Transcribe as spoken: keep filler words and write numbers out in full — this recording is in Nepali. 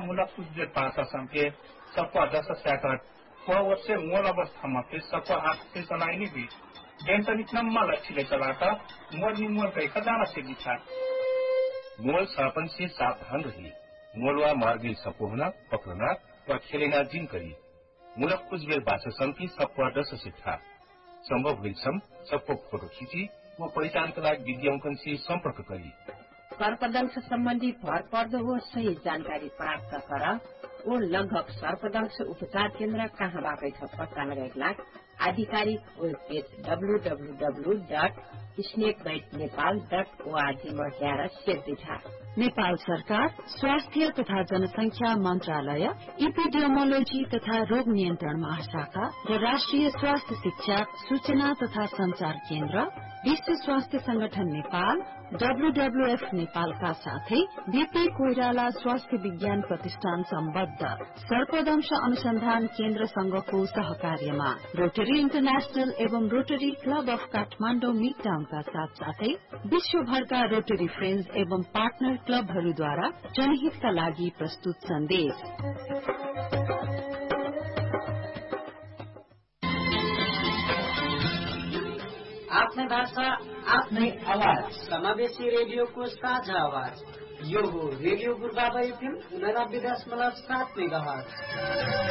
मूलक कुजबेर भाषा संख्या सपा दस सैकट वर्ष मूल अवस्थामा पे सपा आठ से चलाइने भी डेंटनिक नम्मा लक्ष्य चलाता मोल निमोल कई खजाना से दिखा मोल सापन से सावधान रही मोलवा मार्गी सपोहना पकड़ना व खेलेना जिन करी मूलक कुजबेर भाषा संख्या सपा दस से था संभव हुई सबको फोटो खींची वो पहिचान का लागि विज्ञापन से संपर्क करी सर्पदंश सम्बन्धी भर पर्दो हो सही जानकारी प्राप्त गर ओ लगभग सर्पदंश उपचार केन्द्र कहाँबाट छ पत्ता लगाएका आधिकारिक web page W W W dot snake bite Nepal dot ORG मा गएर सेर्दैछ। नेपाल सरकार स्वास्थ्य तथा जनसंख्या मन्त्रालय इपिडियोमोलोजी तथा रोग नियन्त्रण महाशाखा र राष्ट्रिय स्वास्थ्य शिक्षा सूचना तथा संचार केन्द्र विश्व स्वास्थ्य संगठन नेपाल डब्ल्यूडब्ल्यूएफ नेपालका साथै बीपी कोइराला स्वास्थ्य विज्ञान प्रतिष्ठान सम्बद्ध सर्पदंश अनुसन्धान केन्द्र संघको सहकार्यमा रोटरी इन्टरनेशनल एवं रोटरी क्लब अफ काठमाडौँ मिडटाउनका साथ साथै विश्वभरका रोटरी फ्रेन्ड्स एवं पार्टनर क्लबहरूद्वारा जनहितका लागि प्रस्तुत सन्देश। आफ्नै भाषा आफ्नै आवाज समावेशी रेडियोको साझा आवाज यो हो रेडियो गुरुबाबा एफएम उनानब्बे दशमलव सात मेगाहर्ज।